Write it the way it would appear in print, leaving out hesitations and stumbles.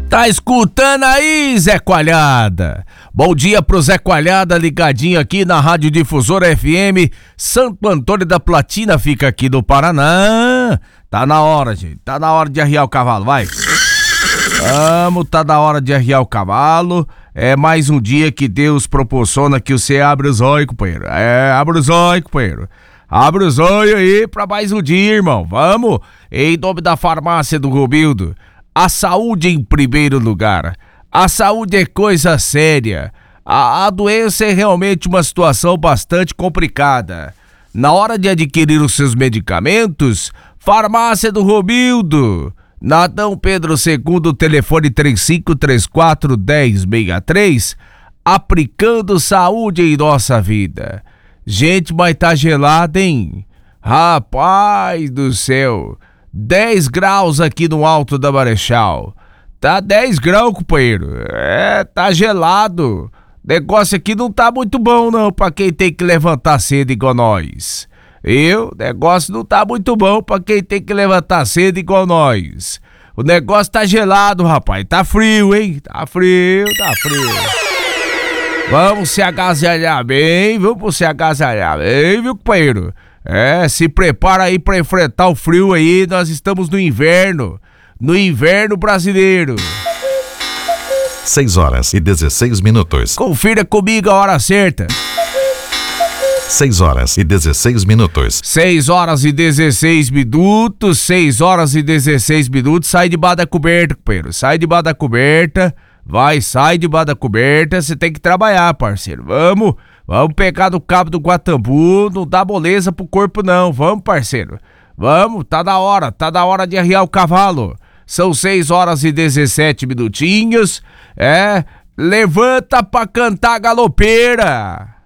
Tá escutando aí, Zé Coalhada? Bom dia pro Zé Coalhada, ligadinho aqui na Rádio Difusora FM. Santo Antônio da Platina fica aqui do Paraná. Tá na hora, gente. Tá na hora de arriar o cavalo, vai. Vamos, tá na hora de arriar o cavalo. É mais um dia que Deus proporciona que você abre os olhos, companheiro. Abre os olhos, companheiro. Abre os olhos aí pra mais um dia, irmão. Vamos, em nome da farmácia do Romildo. A saúde em primeiro lugar. A saúde é coisa séria. A doença é realmente uma situação bastante complicada. Na hora de adquirir os seus medicamentos, farmácia do Romildo. Na Dom Pedro II, telefone 3534-1063, aplicando saúde em nossa vida. Gente, mas tá gelado, hein? Rapaz do céu. 10 graus aqui no Alto da Marechal. Tá 10 graus, companheiro. Tá gelado. Negócio aqui não tá muito bom não pra quem tem que levantar cedo igual nós. Negócio não tá muito bom pra quem tem que levantar cedo igual nós. O negócio tá gelado, rapaz. Tá frio, hein? Tá frio. Vamos se agasalhar bem, viu, companheiro? Se prepara aí pra enfrentar o frio aí, nós estamos no inverno brasileiro. 6h16. Confira comigo a hora certa. 6h16. 6h16. Sai debaixo da coberta, companheiro. Sai debaixo da coberta. Você tem que trabalhar, parceiro. Vamos pegar do cabo do Guatambu. Não dá moleza pro corpo, não. Vamos, parceiro. Vamos, tá da hora de arriar o cavalo. São 6h17. Levanta pra cantar galopeira.